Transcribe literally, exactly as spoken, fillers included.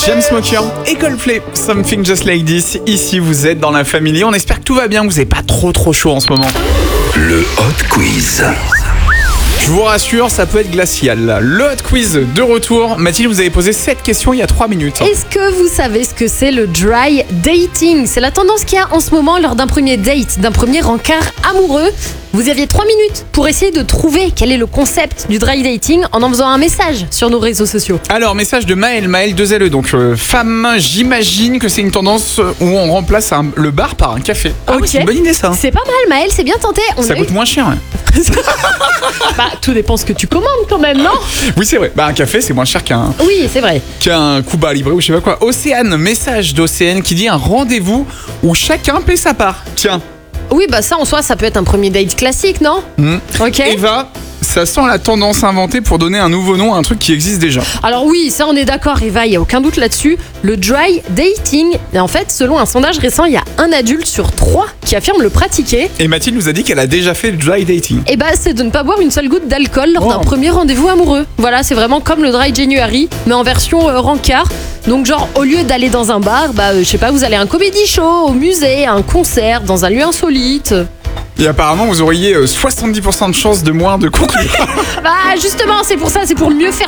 James Smoker et Coldplay, Something Just Like This. Ici, vous êtes dans la famille. On espère que tout va bien, vous n'avez pas trop trop chaud en ce moment. Le Hot Quiz. Je vous rassure, ça peut être glacial. Le Hot Quiz de retour. Mathilde, vous avez posé sept questions il y a trois minutes. Est-ce que vous savez ce que c'est le dry dating? C'est la tendance qu'il y a en ce moment lors d'un premier date, d'un premier rencard amoureux. Vous aviez trois minutes pour essayer de trouver quel est le concept du dry dating en envoyant un message sur nos réseaux sociaux. Alors, message de Maël, Maël deux L E, donc euh, femme, j'imagine que c'est une tendance où on remplace un- le bar par un café. Ah oui, Ok. c'est une bonne idée ça. C'est pas mal, Maël, c'est bien tenté. On Ça a coûte eu- moins cher. hein. Bah, tout dépend ce que tu commandes quand même, non? Oui, c'est vrai. Bah, un café, c'est moins cher qu'un Oui, c'est vrai. qu'un Cuba Libre ou je sais pas quoi. Océane, message d'Océane qui dit un rendez-vous où chacun paie sa part. Tiens. Oui, bah ça en soi, ça peut être un premier date classique, non? Hmm. Ok. Eva, ça sent la tendance inventée pour donner un nouveau nom à un truc qui existe déjà. Alors oui, ça on est d'accord, Eva, il n'y a aucun doute là-dessus. Le dry dating, et en fait, selon un sondage récent, il y a un adulte sur trois qui affirme le pratiquer. Et Mathilde nous a dit qu'elle a déjà fait le dry dating. Et bah, c'est de ne pas boire une seule goutte d'alcool lors Oh. d'un premier rendez-vous amoureux. Voilà, c'est vraiment comme le dry January, mais en version euh, rencard. Donc genre, au lieu d'aller dans un bar, bah, euh, je sais pas, vous allez à un comedy show, au musée, à un concert, dans un lieu insolite. Et apparemment, vous auriez euh, soixante-dix pour cent de chances de moins de conclure. Bah justement, c'est pour ça, c'est pour mieux faire